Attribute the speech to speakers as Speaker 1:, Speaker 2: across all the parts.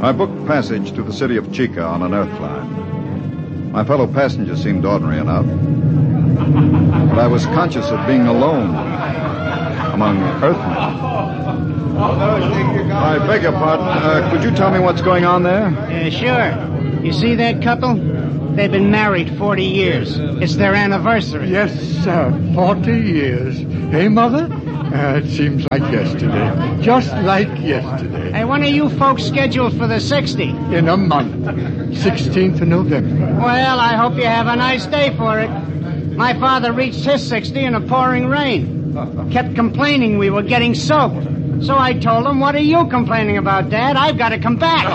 Speaker 1: I booked passage to the city of Chica on an Earth line. My fellow passengers seemed ordinary enough, but I was conscious of being alone among Earthmen. I beg your pardon. Could you tell me what's going on there?
Speaker 2: Sure. You see that couple? They've been married 40 years. It's their anniversary.
Speaker 3: Yes, sir. 40 years. Hey, Mother? It seems like yesterday. Just like yesterday.
Speaker 2: Hey, when are you folks scheduled for the 60?
Speaker 3: In a month. 16th of November.
Speaker 2: Well, I hope you have a nice day for it. My father reached his 60 in a pouring rain. Kept complaining we were getting soaked. So I told him, what are you complaining about, Dad? I've got to come back.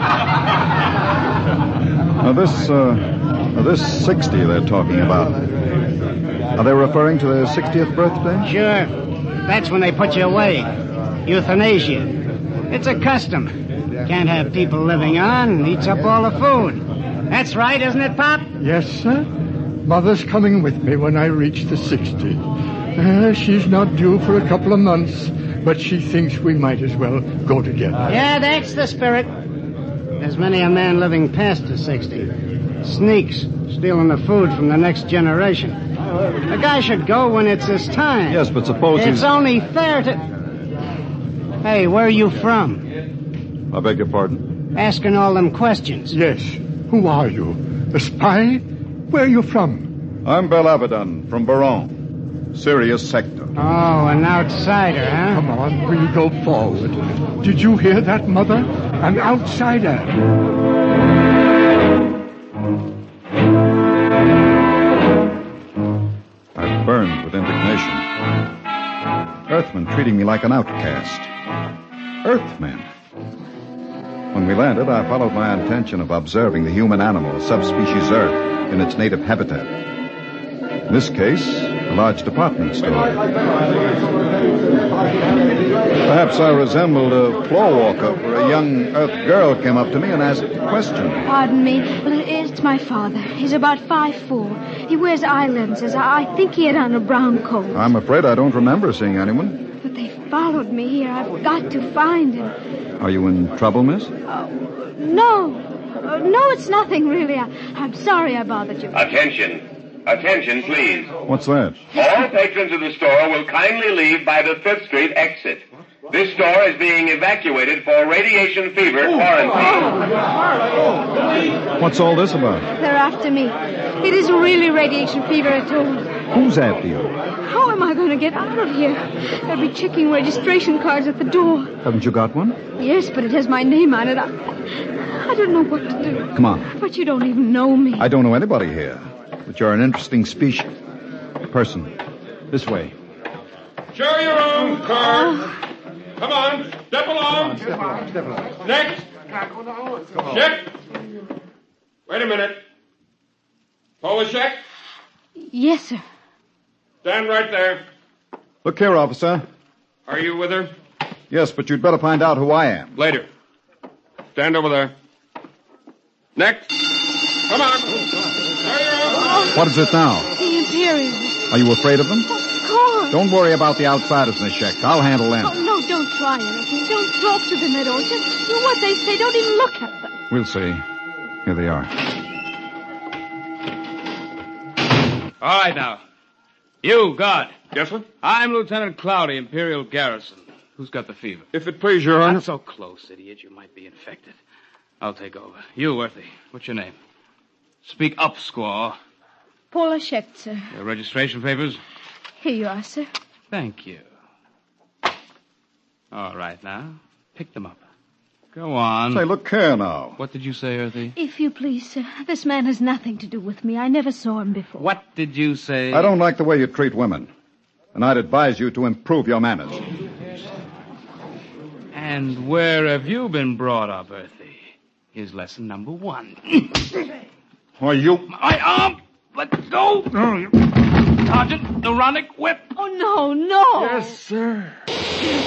Speaker 1: Now, this 60 they're talking about, are they referring to their 60th birthday?
Speaker 2: Sure. That's when they put you away. Euthanasia. It's a custom. Can't have people living on. Eats up all the food. That's right, isn't it, Pop?
Speaker 3: Yes, sir. Mother's coming with me when I reach the 60. She's not due for a couple of months, but she thinks we might as well go together.
Speaker 2: Yeah, that's the spirit. There's many a man living past the 60. Sneaks, stealing the food from the next generation. A guy should go when it's his time.
Speaker 1: Yes, but suppose
Speaker 2: it's only fair to... Hey, where are you from?
Speaker 1: I beg your pardon?
Speaker 2: Asking all them questions.
Speaker 3: Yes. Who are you? A spy? Where are you from?
Speaker 1: I'm Bel Abaddon, from Baron. Sirius Sector.
Speaker 2: Oh, an outsider, huh?
Speaker 3: Come on, we'll go forward. Did you hear that, Mother? An outsider.
Speaker 1: I burned with indignation. Earthmen treating me like an outcast. Earthmen. When we landed, I followed my intention of observing the human animal, subspecies Earth, in its native habitat. In this case, a large department store. Perhaps I resembled a floor walker, for a young Earth girl came up to me and asked a question.
Speaker 4: Pardon me. Well, it's my father. He's about 5'4". He wears eye lenses. I think he had on a brown coat.
Speaker 1: I'm afraid I don't remember seeing anyone.
Speaker 4: But they followed me here. I've got to find him.
Speaker 1: Are you in trouble, miss?
Speaker 4: No. No, it's nothing, really. I'm sorry I bothered you.
Speaker 5: Attention. Attention, please.
Speaker 1: What's that?
Speaker 5: All patrons of the store will kindly leave by the 5th Street exit. This store is being evacuated for radiation fever quarantine.
Speaker 1: What's all this about?
Speaker 4: They're after me. It isn't really radiation fever at all.
Speaker 1: Who's after you?
Speaker 4: How am I going to get out of here? They'll be checking registration cards at the door.
Speaker 1: Haven't you got one?
Speaker 4: Yes, but it has my name on it. I don't know what to do.
Speaker 1: Come on.
Speaker 4: But you don't even know me.
Speaker 1: I don't know anybody here. But you're an interesting person. This way.
Speaker 6: Show your own card. Come on, step along. Next. Check. Wait a minute. Polishek?
Speaker 4: Yes, sir.
Speaker 6: Stand right there.
Speaker 1: Look here, officer.
Speaker 6: Are you with her?
Speaker 1: Yes, but you'd better find out who I am.
Speaker 6: Later. Stand over there. Next. Come on.
Speaker 1: What is it now?
Speaker 4: The Imperials.
Speaker 1: Are you afraid of them?
Speaker 4: Of course.
Speaker 1: Don't worry about the outsiders, Miss Scheck. I'll handle them.
Speaker 4: Oh, no, don't try anything. Don't talk to them at all. Just do what they say. Don't even look at them.
Speaker 1: We'll see. Here they are.
Speaker 7: All right, now. You, guard.
Speaker 6: Yes, sir?
Speaker 7: I'm Lieutenant Cloudy, Imperial Garrison. Who's got the fever?
Speaker 6: If it please your honor.
Speaker 7: Not so close, idiot. You might be infected. I'll take over. You, Earthy. What's your name? Speak up, squaw.
Speaker 4: Paula Schecht, sir.
Speaker 7: Your registration papers?
Speaker 4: Here you are, sir.
Speaker 7: Thank you. All right, now. Pick them up. Go on.
Speaker 1: Say, look here now.
Speaker 7: What did you say, Earthy?
Speaker 4: If you please, sir. This man has nothing to do with me. I never saw him before.
Speaker 7: What did you say?
Speaker 1: I don't like the way you treat women. And I'd advise you to improve your manners.
Speaker 7: And where have you been brought up, Earthy? Here's lesson number 1.
Speaker 1: Why, you...
Speaker 7: My arm! Let go! Sergeant, the Ronick whip!
Speaker 4: Oh, no.
Speaker 3: Yes, sir.